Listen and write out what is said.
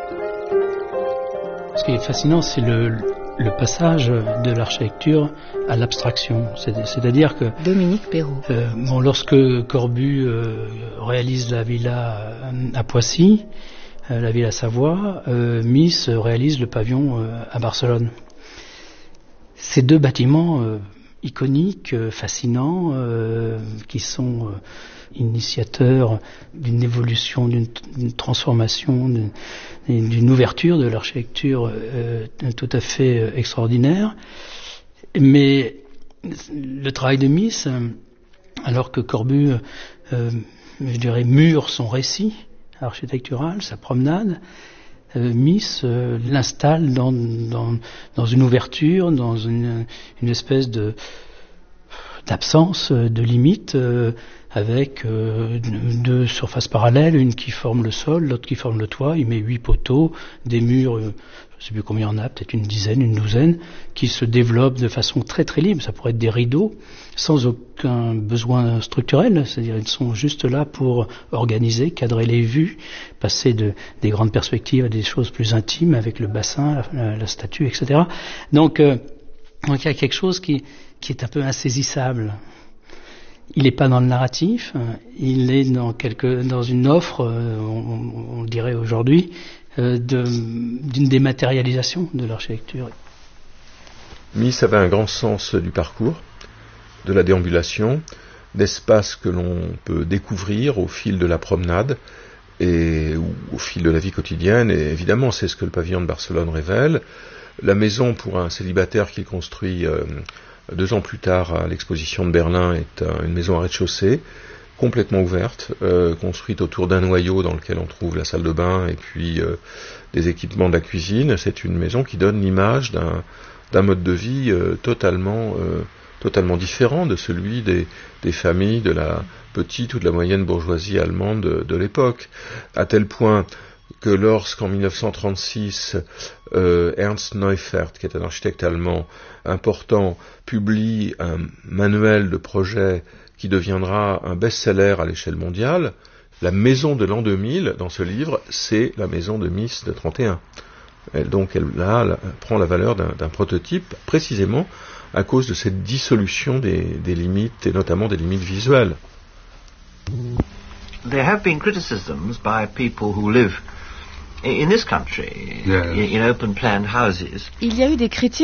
Ce qui est fascinant, c'est le passage de l'architecture à l'abstraction. C'est-à-dire que Dominique Perrault. Lorsque Corbu réalise la villa à Poissy, la villa Savoie, Mies réalise le pavillon à Barcelone. Ces deux bâtiments iconiques, fascinants, qui sont initiateurs d'une évolution, d'une transformation, d'une ouverture de l'architecture tout à fait extraordinaire. Mais le travail de Mies, alors que Corbu, je dirais, mûre son récit architectural, sa promenade, Mies l'installe dans une ouverture, dans une espèce d'absence, de limite, avec deux surfaces parallèles, une qui forme le sol, l'autre qui forme le toit. Il met 8 poteaux, des murs, je ne sais plus combien il y en a, peut-être une dizaine, une douzaine, qui se développent de façon très très libre. Ça pourrait être des rideaux, sans aucun besoin structurel, c'est-à-dire ils sont juste là pour organiser, cadrer les vues, passer des grandes perspectives à des choses plus intimes avec le bassin, la statue, etc. Donc il y a quelque chose qui est un peu insaisissable. Il n'est pas dans le narratif, il est dans une offre, on dirait aujourd'hui, d'une dématérialisation de l'architecture. Mies avait un grand sens du parcours, de la déambulation, d'espace que l'on peut découvrir au fil de la promenade et au fil de la vie quotidienne. Et évidemment, c'est ce que le pavillon de Barcelone révèle. La maison, pour un célibataire qu'il construit 2 ans plus tard à l'exposition de Berlin, est une maison à rez-de-chaussée, complètement ouverte, construite autour d'un noyau dans lequel on trouve la salle de bain et puis des équipements de la cuisine. C'est une maison qui donne l'image d'un mode de vie totalement différent de celui des familles de la petite ou de la moyenne bourgeoisie allemande de l'époque, à tel point que lorsqu'en 1936, Ernst Neufert, qui est un architecte allemand important, publie un manuel de projet qui deviendra un best-seller à l'échelle mondiale, la maison de l'an 2000, dans ce livre, c'est la maison de Mies de 31. Elle prend la valeur d'un prototype, précisément à cause de cette dissolution des limites, et notamment des limites visuelles. There have been criticisms by people who live in this country, in open plan houses. Il y a eu des critiques